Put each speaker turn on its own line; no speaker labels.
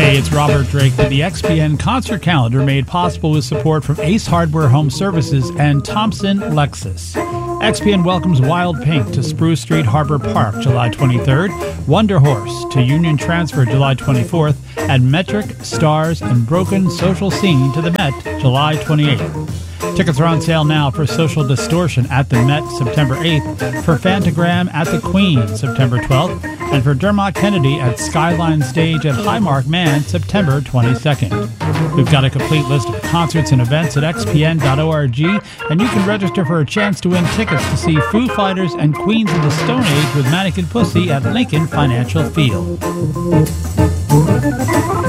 Hey, it's Robert Drake with the XPN concert calendar made possible with support from Ace Hardware Home Services and Thompson Lexus. XPN welcomes Wild Pink to Spruce Street Harbor Park July 23rd, Wonder Horse to Union Transfer July 24th, and Metric, Stars, and Broken Social Scene to the Met July 28th. Tickets are on sale now for Social Distortion at the Met September 8th, for Fantagram at the Queen September 12th, and for Dermot Kennedy at Skyline Stage at Highmark Man September 22nd. We've got a complete list of concerts and events at xpn.org, and you can register for a chance to win tickets to see Foo Fighters and Queens of the Stone Age with Mannequin Pussy at Lincoln Financial Field.